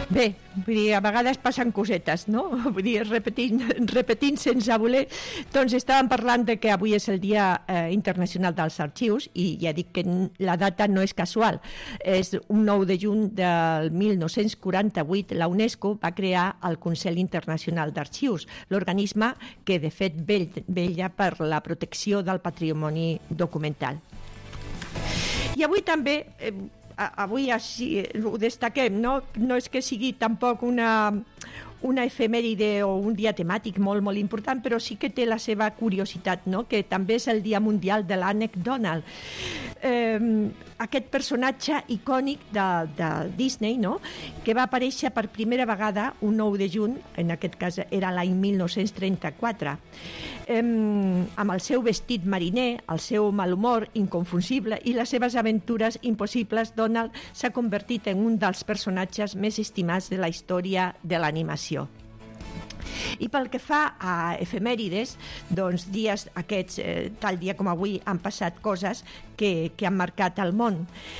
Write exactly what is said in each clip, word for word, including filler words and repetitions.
Bé, vull dir, a vegades passen cosetes, no? Vull dir, repetint, repetint sense voler. Doncs estàvem parlant de que avui és el Dia eh, Internacional dels Arxius i ja dic que la data no és casual. És un nou de juny del mil nou-cents quaranta-vuit la UNESCO va crear el Consell Internacional d'Arxius, l'organisme que de fet vetlla per la protecció del patrimoni documental. I avui també... Eh, avui així ho destaquem, no? No és que sigui tampoc una, una efemèride o un dia temàtic molt, molt important, però sí que té la seva curiositat, no? Que també és el Dia Mundial de l'Ànec Donald. Eh, aquest personatge icònic de, de Disney, no? Que va aparèixer per primera vegada un nou de juny, en aquest cas era l'any mil nou-cents trenta-quatre. Eh, amb el seu vestit mariner, el seu mal humor inconfusible i les seves aventures impossibles, Donald s'ha convertit en un dels personatges més estimats de la història de l'animació. I pel que fa a efemèrides, doncs dies aquests, eh, tal dia com avui, han passat coses que, que han marcat el món.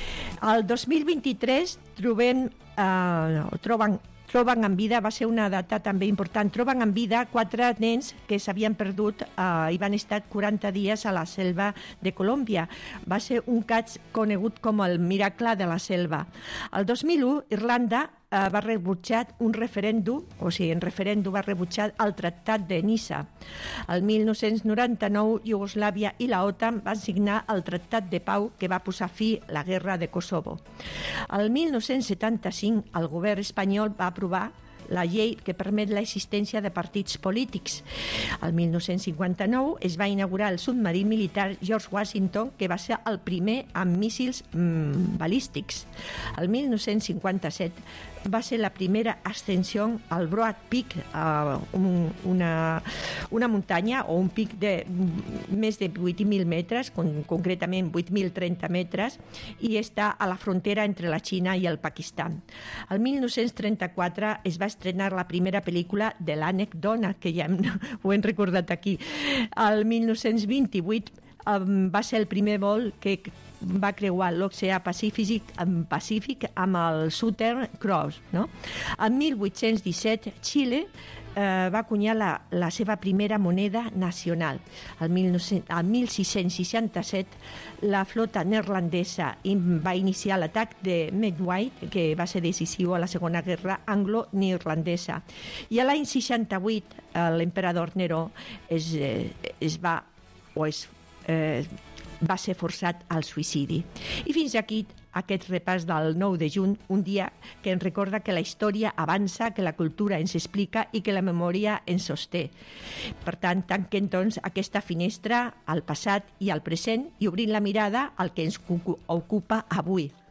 El dos mil vint-i-tres trobem, eh, troben Troben en vida, va ser una data també important, troben en vida quatre nens que s'havien perdut eh, i van estar quaranta dies a la selva de Colòmbia. Va ser un cas conegut com el miracle de la selva. El dos mil u, Irlanda eh, va rebutjar un referèndum, o sigui, en referèndum va rebutjar el Tractat de Niça. El mil nou-cents noranta-nou, Iugoslàvia i la OTAN van signar el Tractat de Pau que va posar fi a la guerra de Kosovo. El mil nou-cents setanta-cinc, el govern espanyol va aprovar la llei que permet l'existència de partits polítics. El mil nou-cents cinquanta-nou es va inaugurar el submarí militar George Washington, que va ser el primer amb míssils mmm, balístics. El mil nou-cents cinquanta-set va ser la primera ascensió al Broad Peak, uh, un, una, una muntanya o un pic de més de vuit mil metres, con, concretament vuit mil trenta metres, i està a la frontera entre la Xina i el Pakistan. El mil nou-cents trenta-quatre es va estrenar la primera pel·lícula de l'Ànec Donald, que ja hem, ho hem recordat aquí. El mil nou-cents vint-i-vuit um, va ser el primer vol que va creuar l'oceà Pacífic, Pacífic amb el Southern Cross, no? En mil vuit-cents disset, Xile eh, va acunyar la, la seva primera moneda nacional. El, el mil sis-cents seixanta-set, la flota neerlandesa va iniciar l'atac de Medway, que va ser decisiu a la Segona Guerra Anglo-Neerlandesa. I a l'any seixanta-vuit, eh, l'emperador Neró es, eh, es va o es eh, va ser forçat al suïcidi. I fins aquí aquest repàs del nou de juny, un dia que ens recorda que la història avança, que la cultura ens explica i que la memòria ens sosté. Per tant, tanquem doncs aquesta finestra al passat i al present i obrint la mirada al que ens ocupa avui.